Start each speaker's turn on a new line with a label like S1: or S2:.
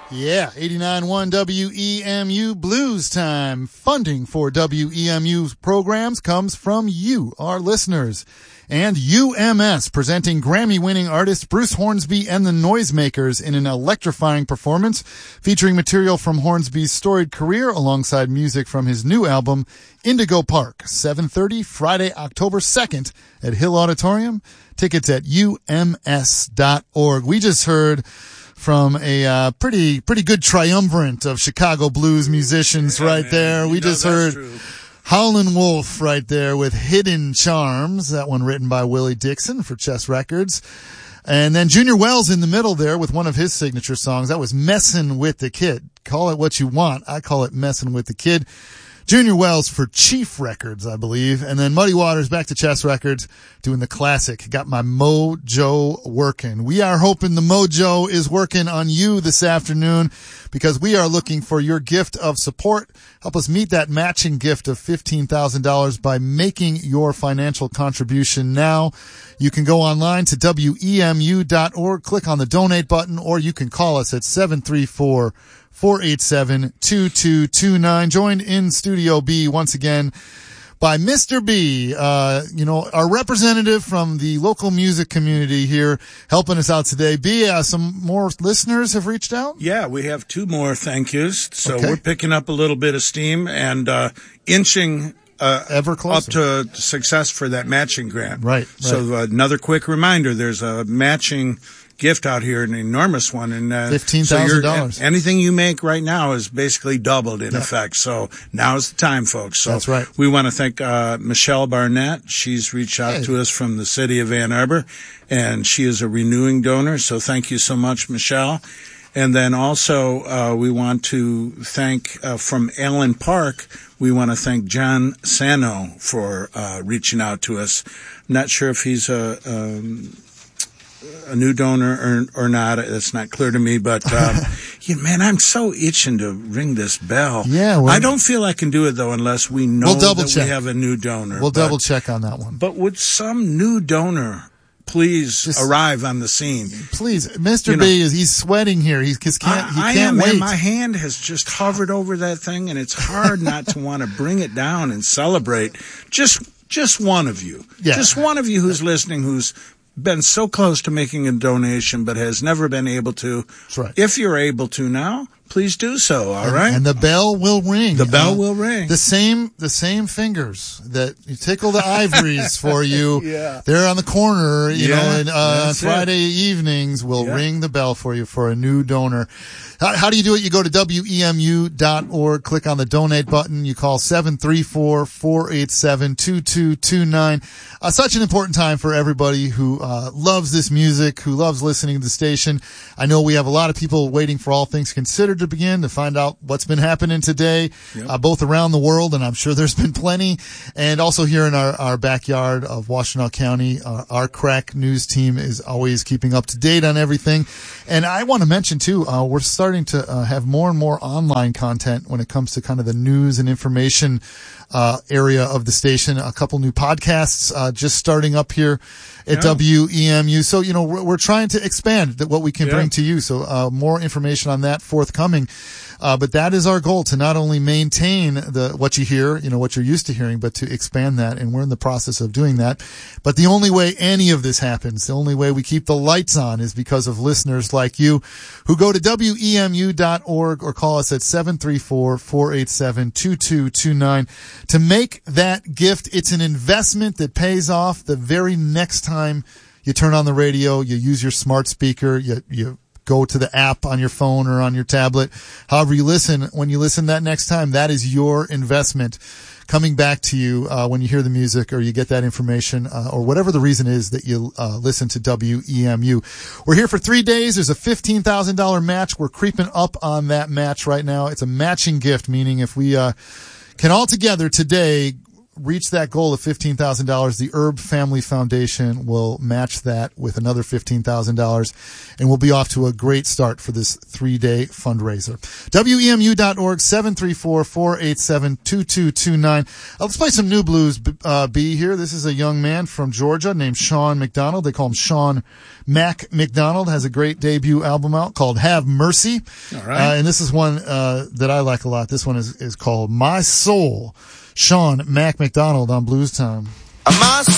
S1: Yeah, 89.1 WEMU Blues Time. Funding for WEMU's programs comes from you, our listeners. And UMS, presenting Grammy-winning artist Bruce Hornsby and the Noisemakers in an electrifying performance featuring material from Hornsby's storied career alongside music from his new album, Indigo Park, 7:30, Friday, October 2nd at Hill Auditorium. Tickets at UMS.org. We just heard from a pretty good triumvirate of Chicago blues musicians there. We just heard Howlin' Wolf right there with Hidden Charms, that one written by Willie Dixon for Chess Records. And then Junior Wells in the middle there with one of his signature songs. That was Messin' with the Kid. Call it what you want. I call it Messin' with the Kid. Junior Wells for Chief Records, I believe. And then Muddy Waters back to Chess Records doing the classic. Got my mojo working. We are hoping the mojo is working on you this afternoon because we are looking for your gift of support. Help us meet that matching gift of $15,000 by making your financial contribution now. You can go online to WEMU.org, click on the donate button, or you can call us at 734-487-2229. Joined in Studio B once again by Mr. B, our representative from the local music community here, helping us out today. B, some more listeners have reached out?
S2: Yeah, we have two more thank yous. So We're picking up a little bit of steam and inching
S1: ever closer
S2: up to success for that matching grant.
S1: Right.
S2: So another quick reminder, there's a matching gift out here, an enormous one, and
S1: $15,000.
S2: So anything you make right now is basically doubled in effect. So now's the time, folks. So
S1: that's right.
S2: We want to thank Michelle Barnett. She's reached out to us from the city of Ann Arbor, and she is a renewing donor. So thank you so much, Michelle. And then also we want to thank from Allen Park. We want to thank John Sano for reaching out to us. I'm not sure if he's a new donor or not. That's not clear to me, but man, I'm so itching to ring this bell.
S1: Yeah,
S2: I don't feel I can do it though unless we know that we have a new donor.
S1: We'll double check on that one.
S2: But would some new donor please arrive on the scene?
S1: Please, Mr. B he's sweating here. He can't wait.
S2: Man, my hand has just hovered over that thing, and it's hard not to want to bring it down and celebrate. Just one of you, just one of you who's listening, who's been so close to making a donation but has never been able to.
S1: That's right.
S2: If you're able to now, please do so. All right.
S1: And the bell will ring.
S2: The bell will ring.
S1: The same fingers that you tickle the ivories for you.
S2: Yeah.
S1: They're on the corner, and on Friday evenings will ring the bell for you for a new donor. How do you do it? You go to WEMU.org, click on the donate button. You call 734-487-2229. Such an important time for everybody who loves this music, who loves listening to the station. I know we have a lot of people waiting for All Things Considered to begin, to find out what's been happening today, both around the world, and I'm sure there's been plenty, and also here in our backyard of Washtenaw County. Our crack news team is always keeping up to date on everything. And I want to mention too, we're starting to have more and more online content when it comes to kind of the news and information area of the station. A couple new podcasts just starting up here at WEMU. So, we're trying to expand what we can bring to you. So more information on that forthcoming. But that is our goal, to not only maintain what you hear, what you're used to hearing, but to expand that. And we're in the process of doing that. But the only way any of this happens, the only way we keep the lights on, is because of listeners like you who go to WEMU.org or call us at 734-487-2229 to make that gift. It's an investment that pays off the very next time you turn on the radio, you use your smart speaker, you go to the app on your phone or on your tablet. However you listen, when you listen that next time, that is your investment coming back to you when you hear the music or you get that information or whatever the reason is that you listen to WEMU. We're here for 3 days. There's a $15,000 match. We're creeping up on that match right now. It's a matching gift, meaning if we can all together today reach that goal of $15,000, the Herb Family Foundation will match that with another $15,000, and we'll be off to a great start for this 3-day fundraiser. WEMU.org, 734-487-2229. Let's play some new blues, B here. This is a young man from Georgia named Sean McDonald. They call him Sean Mac McDonald. Has a great debut album out called Have Mercy.
S2: All right.
S1: And this is one that I like a lot. This one is called My Soul. Sean Mac McDonald on Blues Time.
S3: My